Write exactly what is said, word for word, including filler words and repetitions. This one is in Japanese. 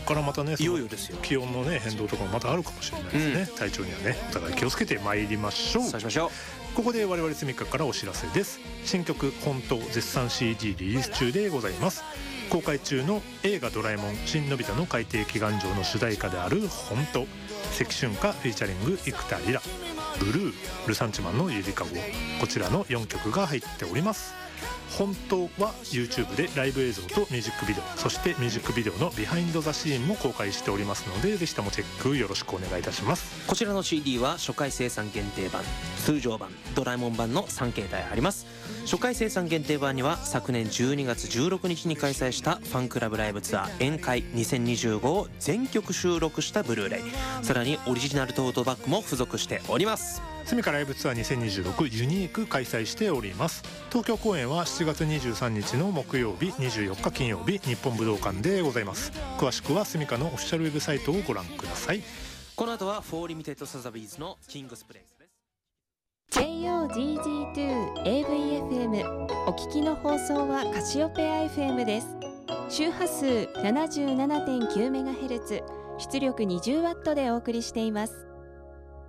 からまたね、 いよいよですよ。 気温のね変動とかもまたあるかもしれないですね、うん、体調にはねお互い気をつけてまいりましょう。 そうしましょう。 ここで我々スミカからお知らせです。新曲本当絶賛 シーディー リリース中でございます。公開中の映画ドラえもん新のび太の海底祈願城の主題歌である本当、関春歌フィーチャリング生田リラ、ブルー、ルサンチマンのゆりかご、こちらのよんきょくが入っております。本当は YouTube でライブ映像とミュージックビデオ、そしてミュージックビデオのビハインドザシーンも公開しておりますので、ぜひともチェックよろしくお願いいたします。 こちらの シーディー は初回生産限定版、通常版、ドラえもん版のさん形態あります。初回生産限定版には昨年じゅうにがつじゅうろくにちに開催したファンクラブライブツアー宴会にせんにじゅうごを全曲収録したブルーレイ、さらにオリジナルトートバッグも付属しております。 スミカライブツアーにせんにじゅうろくユニーク開催しております。東京公演はしちがつにじゅうさんにちの木曜日、にじゅうよっか金曜日、日本武道館でございます。詳しくはスミカのオフィシャルウェブサイトをご覧ください。 この後はフォーリミテッドサザビーズのキングスプレイスです。 ジェイオージージーツー エーブイエフエム お聞きの放送はカシオペア エフエム です。周波数 ななじゅうななてんきゅうメガヘルツ、 出力 にじゅうワット でお送りしています。